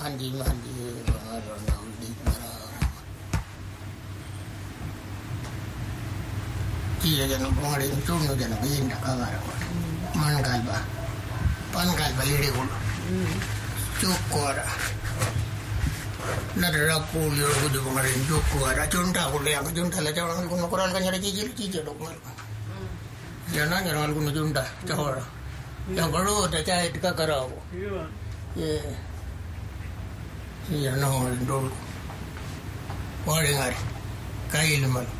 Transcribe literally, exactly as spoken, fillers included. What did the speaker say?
mandi mandi marana di mara dia jangan pengalim tunu jangan binda kagara man galba pan galba iri ul cukora nadra kulio kudu pengalim cukora junta kuliah yang junta lah jangan kuno koran kan nyari cicil cicil dok mal jangan jangan kuno junta cahora yang baru ada cahit kagara iya iya iya no dulu waringar kail mal